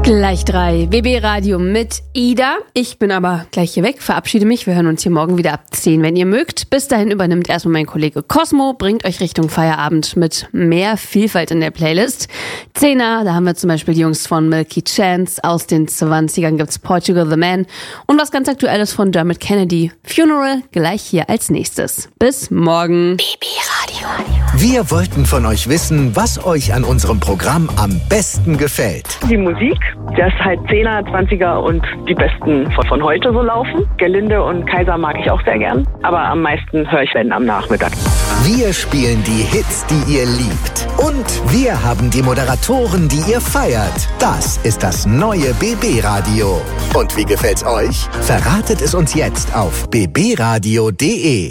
Gleich 3, BB Radio mit Ida. Ich bin aber gleich hier weg, verabschiede mich. Wir hören uns hier morgen wieder ab 10, wenn ihr mögt. Bis dahin übernimmt erstmal mein Kollege Cosmo, bringt euch Richtung Feierabend mit mehr Vielfalt in der Playlist. 10er, da haben wir zum Beispiel die Jungs von Milky Chance. Aus den 20ern gibt's Portugal the Man. Und was ganz Aktuelles von Dermot Kennedy. Funeral gleich hier als nächstes. Bis morgen. BB Radio. Wir wollten von euch wissen, was euch an unserem Programm am besten gefällt. Die Musik, dass halt 10er, 20er und die besten von heute so laufen. Gerlinde und Kaiser mag ich auch sehr gern, aber am meisten höre ich wenn am Nachmittag. Wir spielen die Hits, die ihr liebt. Und wir haben die Moderatoren, die ihr feiert. Das ist das neue BB Radio. Und wie gefällt's euch? Verratet es uns jetzt auf bbradio.de.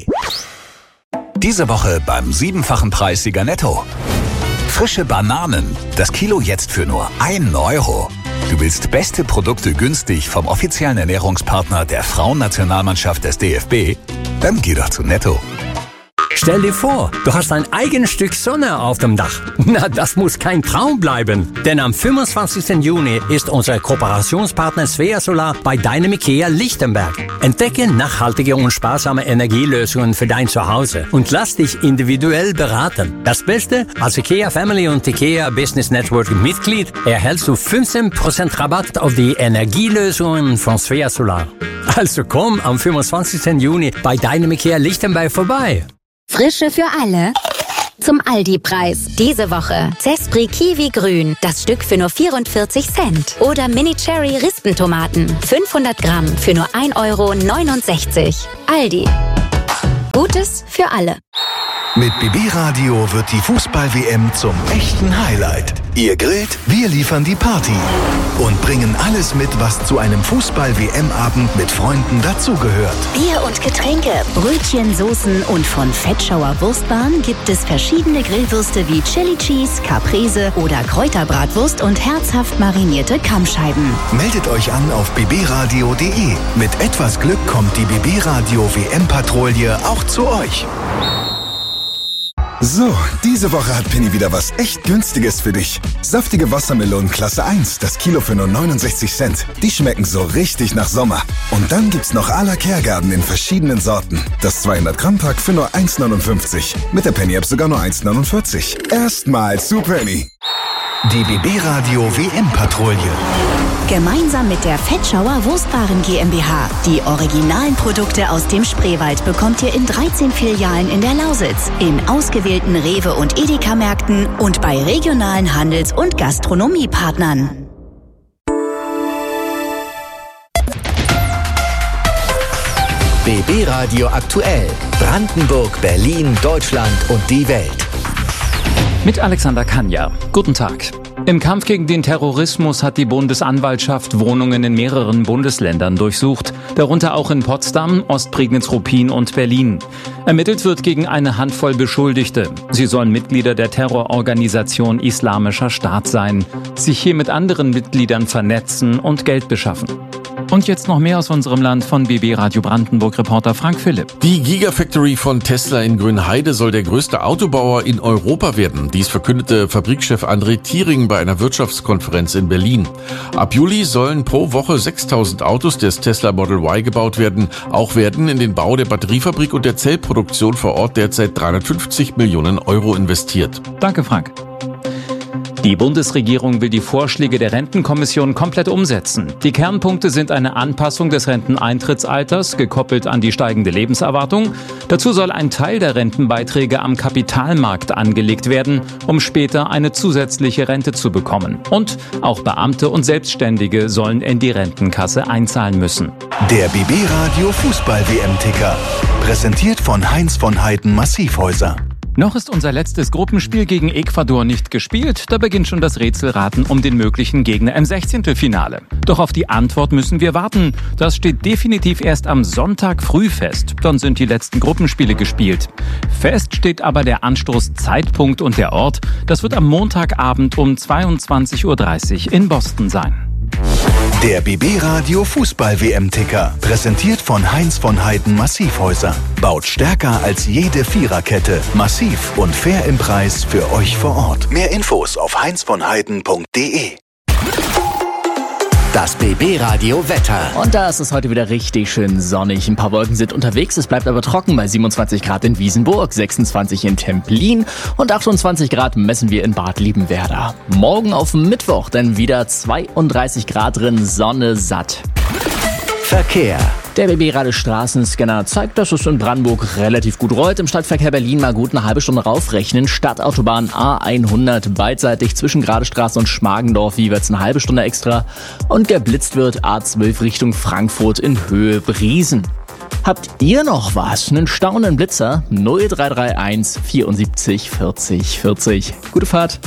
Diese Woche beim 7-fachen Preissieger Netto. Frische Bananen. Das Kilo jetzt für nur 1 Euro. Du willst beste Produkte günstig vom offiziellen Ernährungspartner der Frauennationalmannschaft des DFB? Dann geh doch zu Netto. Stell dir vor, du hast ein eigenes Stück Sonne auf dem Dach. Na, das muss kein Traum bleiben. Denn am 25. Juni ist unser Kooperationspartner Svea Solar bei deinem IKEA Lichtenberg. Entdecke nachhaltige und sparsame Energielösungen für dein Zuhause und lass dich individuell beraten. Das Beste, als IKEA Family und IKEA Business Network Mitglied erhältst du 15% Rabatt auf die Energielösungen von Svea Solar. Also komm am 25. Juni bei deinem IKEA Lichtenberg vorbei. Frische für alle. Zum Aldi-Preis. Diese Woche Zespri Kiwi Grün, das Stück für nur 44 Cent. Oder Mini Cherry Rispentomaten, 500 Gramm für nur 1,69 €. Aldi. Gutes für alle. Mit BB Radio wird die Fußball-WM zum echten Highlight. Ihr grillt, wir liefern die Party und bringen alles mit, was zu einem Fußball-WM-Abend mit Freunden dazugehört. Bier und Getränke, Brötchen, Soßen und von Fettschauer Wurstbahn gibt es verschiedene Grillwürste wie Chili Cheese, Caprese oder Kräuterbratwurst und herzhaft marinierte Kammscheiben. Meldet euch an auf bbradio.de. Mit etwas Glück kommt die BB Radio WM-Patrouille auch zu euch. So, diese Woche hat Penny wieder was echt Günstiges für dich. Saftige Wassermelonen Klasse 1, das Kilo für nur 69 Cent. Die schmecken so richtig nach Sommer. Und dann gibt's noch à la Kergarten in verschiedenen Sorten. Das 200-Gramm-Pack für nur 1,59. Mit der Penny-App sogar nur 1,49. Erstmal zu Penny. Die BB Radio WM-Patrouille. Gemeinsam mit der Fettschauer Wurstwaren GmbH. Die originalen Produkte aus dem Spreewald bekommt ihr in 13 Filialen in der Lausitz, in ausgewählten Rewe- und Edeka-Märkten und bei regionalen Handels- und Gastronomiepartnern. BB Radio aktuell. Brandenburg, Berlin, Deutschland und die Welt. Mit Alexander Kanja. Guten Tag. Im Kampf gegen den Terrorismus hat die Bundesanwaltschaft Wohnungen in mehreren Bundesländern durchsucht, darunter auch in Potsdam, Ostprignitz-Ruppin und Berlin. Ermittelt wird gegen eine Handvoll Beschuldigte. Sie sollen Mitglieder der Terrororganisation Islamischer Staat sein, sich hier mit anderen Mitgliedern vernetzen und Geld beschaffen. Und jetzt noch mehr aus unserem Land von BB Radio Brandenburg-Reporter Frank Philipp. Die Gigafactory von Tesla in Grünheide soll der größte Autobauer in Europa werden. Dies verkündete Fabrikchef André Thiering bei einer Wirtschaftskonferenz in Berlin. Ab Juli sollen pro Woche 6.000 Autos des Tesla Model Y gebaut werden. Auch werden in den Bau der Batteriefabrik und der Zellproduktion vor Ort derzeit 350 Millionen Euro investiert. Danke, Frank. Die Bundesregierung will die Vorschläge der Rentenkommission komplett umsetzen. Die Kernpunkte sind eine Anpassung des Renteneintrittsalters, gekoppelt an die steigende Lebenserwartung. Dazu soll ein Teil der Rentenbeiträge am Kapitalmarkt angelegt werden, um später eine zusätzliche Rente zu bekommen. Und auch Beamte und Selbstständige sollen in die Rentenkasse einzahlen müssen. Der BB Radio Fußball-WM-Ticker. Präsentiert von Heinz von Heiden Massivhäuser. Noch ist unser letztes Gruppenspiel gegen Ecuador nicht gespielt, da beginnt schon das Rätselraten um den möglichen Gegner im 16. Doch auf die Antwort müssen wir warten. Das steht definitiv erst am Sonntag früh fest. Dann sind die letzten Gruppenspiele gespielt. Fest steht aber der Anstoßzeitpunkt und der Ort. Das wird am Montagabend um 22:30 Uhr in Boston sein. Der BB Radio Fußball-WM-Ticker. Präsentiert von Heinz von Heiden Massivhäuser. Baut stärker als jede Viererkette. Massiv und fair im Preis für euch vor Ort. Mehr Infos auf heinzvonheiden.de. Das BB Radio Wetter. Und da ist es heute wieder richtig schön sonnig. Ein paar Wolken sind unterwegs, es bleibt aber trocken bei 27 Grad in Wiesenburg, 26 in Templin und 28 Grad messen wir in Bad Liebenwerda. Morgen auf Mittwoch dann wieder 32 Grad drin, Sonne satt. Verkehr. Der BB-Radio Straßenscanner zeigt, dass es in Brandenburg relativ gut rollt. Im Stadtverkehr Berlin mal gut eine halbe Stunde raufrechnen. Stadtautobahn A100 beidseitig zwischen Gradestraße und Schmargendorf jeweils eine halbe Stunde extra. Und geblitzt wird A12 Richtung Frankfurt in Höhe Briesen. Habt ihr noch was? Einen staunenden Blitzer? 0331 74 40 40. Gute Fahrt.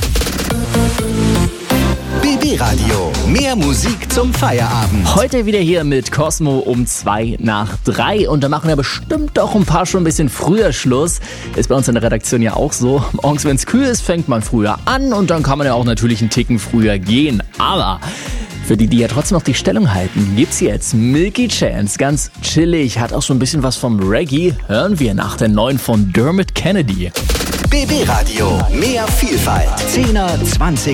BB Radio. Mehr Musik zum Feierabend. Heute wieder hier mit Cosmo um 2:03 und da machen wir bestimmt doch ein paar schon ein bisschen früher Schluss. Ist bei uns in der Redaktion ja auch so. Morgens, wenn es kühl ist, fängt man früher an und dann kann man ja auch natürlich einen Ticken früher gehen. Aber für die ja trotzdem noch die Stellung halten, gibt's jetzt Milky Chance. Ganz chillig, hat auch so ein bisschen was vom Reggae. Hören wir nach der neuen von Dermot Kennedy. BB Radio. Mehr Vielfalt. 10er, 20